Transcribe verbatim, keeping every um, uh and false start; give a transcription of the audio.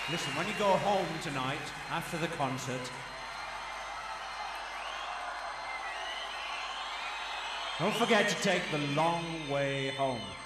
Listen, when you go home tonight, after the concert, don't forget to take the long way home.